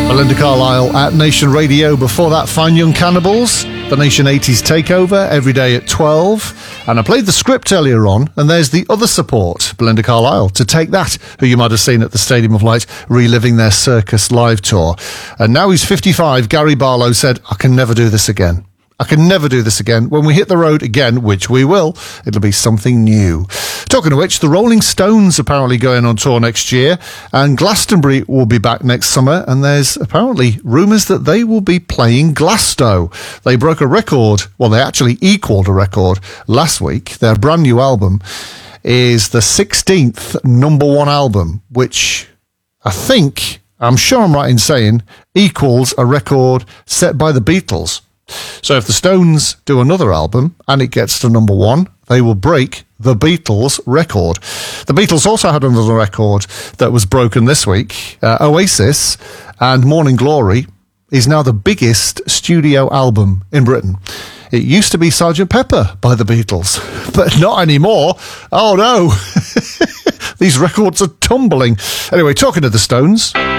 Belinda Carlisle at Nation Radio. Before that, Fine Young Cannibals, the Nation 80s Takeover, every day at 12. And I played the script earlier on, and there's the other support, Belinda Carlisle, to Take That, who you might have seen at the Stadium of Light, reliving their Circus live tour. And now he's 55, Gary Barlow said, I can never do this again. I can never do this again. When we hit the road again, which we will, it'll be something new. Talking of which, the Rolling Stones apparently going on tour next year, and Glastonbury will be back next summer, and there's apparently rumours that they will be playing Glasto. They broke a record, well, they actually equalled a record last week. Their brand new album is the 16th number one album, which I'm sure I'm right in saying, equals a record set by the Beatles. So if the Stones do another album and it gets to number one, they will break the Beatles record. The Beatles also had another record that was broken this week. Oasis and Morning Glory is now the biggest studio album in Britain. It used to be Sgt. Pepper by the Beatles, but not anymore. Oh no, these records are tumbling. Anyway, talking to the Stones.